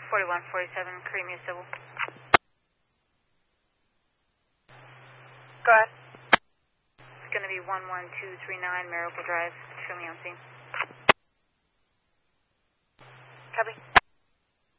4147, Creamy Civil. Go ahead. It's going to be 11239 Miracle Drive. Show me on scene. Copy.